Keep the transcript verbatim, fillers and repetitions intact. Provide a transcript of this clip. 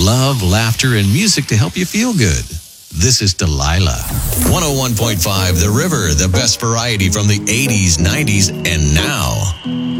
love, laughter, and music to help you feel good. This is Delilah. one oh one point five The River, the best variety from the eighties, nineties, and now.